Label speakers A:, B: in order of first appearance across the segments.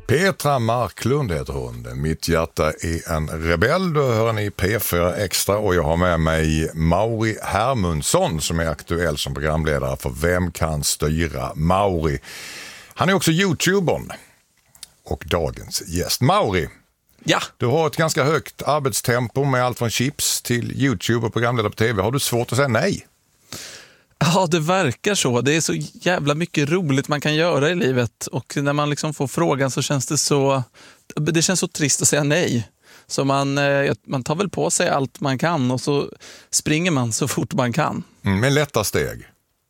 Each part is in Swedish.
A: Petra Marklund heter hon. Mitt hjärta är en rebell. Då hör ni P4 Extra och jag har med mig Mauri Hermundsson som är aktuell som programledare för Vem kan styra Mauri. Han är också YouTubern och dagens gäst. Mauri,
B: ja.
A: Du har ett ganska högt arbetstempo med allt från chips till YouTube och programledare på TV. Har du svårt att säga nej?
B: Ja, det verkar så. Det är så jävla mycket roligt man kan göra i livet. Och när man liksom får frågan så känns det så... Det känns så trist att säga nej. Så man tar väl på sig allt man kan och så springer man så fort man kan.
A: Med lätta steg?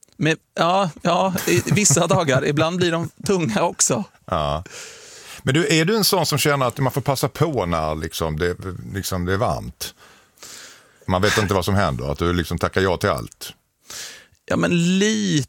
B: Ja, vissa dagar. Ibland blir de tunga också.
A: Ja. Men är du en sån som känner att man får passa på när det är varmt? Man vet inte vad som händer, att du liksom tackar ja till allt.
B: Ja, men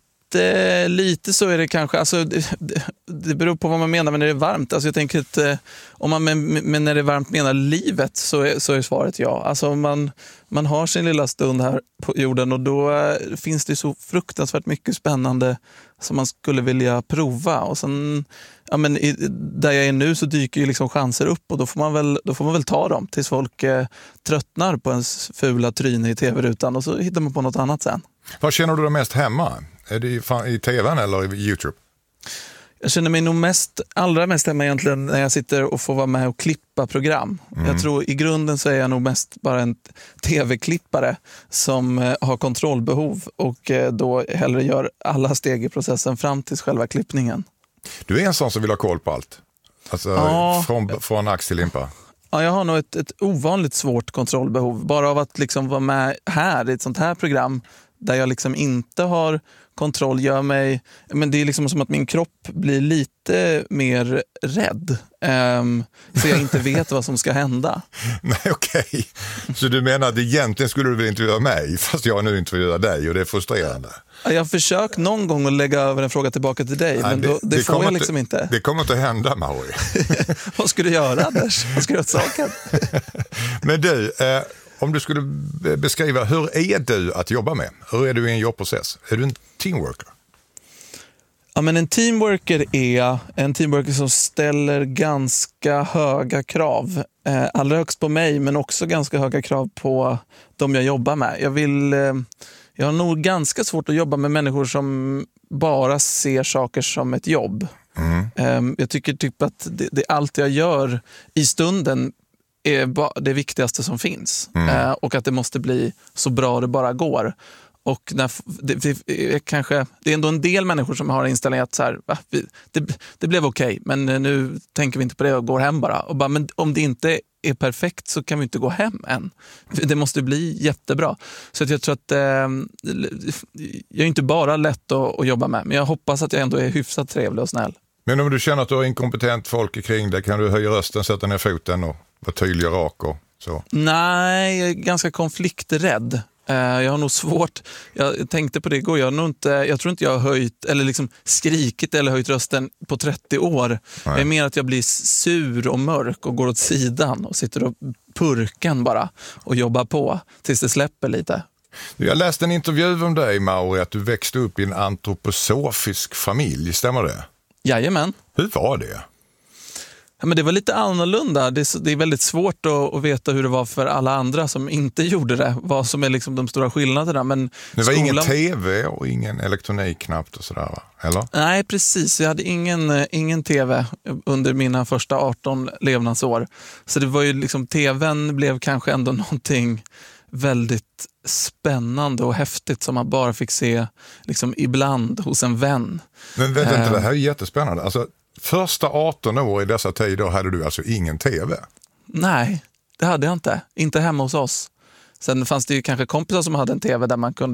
B: lite så är det kanske. Alltså, det beror på vad man menar med när det är varmt. Alltså, jag tänker att om man med när det är varmt menar livet så är svaret ja. Alltså, man har sin lilla stund här på jorden och då finns det så fruktansvärt mycket spännande som man skulle vilja prova. Och sen, där jag är nu så dyker ju liksom chanser upp och då får man väl ta dem tills folk tröttnar på ens fula tryne i tv-rutan och så hittar man på något annat sen.
A: Vad känner du dig mest hemma? Är det i tvn eller i YouTube?
B: Jag känner mig nog allra mest hemma egentligen när jag sitter och får vara med och klippa program. Jag tror i grunden så är jag nog mest bara en tv-klippare som har kontrollbehov och då hellre gör alla steg i processen fram till själva klippningen. Du
A: är en sån som vill ha koll på allt? Alltså från ax till limpa?
B: Ja, jag har nog ett ovanligt svårt kontrollbehov. Bara av att liksom vara med här i ett sånt här program där jag liksom inte har kontroll gör mig... Men det är liksom som att min kropp blir lite mer rädd. Så jag inte vet vad som ska hända.
A: Nej, okej. Så du menar att egentligen skulle du vilja intervjua mig fast jag nu intervjuar dig och det är frustrerande?
B: Jag har försökt någon gång att lägga över en fråga tillbaka till dig. Nej, men det får jag liksom inte.
A: Det kommer inte att hända, Mauri.
B: Vad ska du göra, Anders? Vad ska du göra åt saken?
A: Men du... Om du skulle beskriva, hur är du att jobba med? Hur är du i en jobbprocess? Är du en teamworker?
B: Ja, men en teamworker är en teamworker som ställer ganska höga krav. Allra högst på mig, men också ganska höga krav på de jag jobbar med. Jag har nog ganska svårt att jobba med människor som bara ser saker som ett jobb. Jag tycker typ att det allt jag gör i stunden är det viktigaste som finns. Och att det måste bli så bra det bara går. Och det är ändå en del människor som har inställningen att så här, det blev okej, men nu tänker vi inte på det och går hem bara. Och bara, men om det inte är perfekt så kan vi inte gå hem än. Det måste bli jättebra. Så att jag tror att jag är inte bara lätt att jobba med, men jag hoppas att jag ändå är hyfsat trevlig och snäll. Men
A: om du känner att du har inkompetent folk kring dig, kan du höja rösten, sätta ner foten och vara tydlig och rak och så?
B: Nej, jag är ganska konflikträdd. Jag har nog svårt, jag tänkte på det igår, jag tror inte jag har höjt eller liksom skrikit eller höjt rösten på 30 år. Nej. Det är mer att jag blir sur och mörk och går åt sidan och sitter och purken bara och jobbar på tills det släpper lite.
A: Jag läste en intervju om dig, Mauri, att du växte upp i en antroposofisk familj, stämmer det?
B: Jajamän.
A: Hur var det?
B: Ja, men det var lite annorlunda. Det är väldigt svårt att veta hur det var för alla andra som inte gjorde det. Vad som är liksom de stora skillnaderna. Men
A: det var ingen tv och ingen elektronik knappt och sådär, va? Eller?
B: Nej, precis. Jag hade ingen tv under mina första 18 levnadsår. Så det var ju liksom, tvn blev kanske ändå någonting väldigt spännande och häftigt som man bara fick se liksom ibland hos en vän.
A: Men vet inte, det här är jättespännande. Alltså, första 18 år i dessa tider hade du alltså ingen tv?
B: Nej, det hade jag inte. Inte hemma hos oss. Sen fanns det ju kanske kompisar som hade en tv där man kunde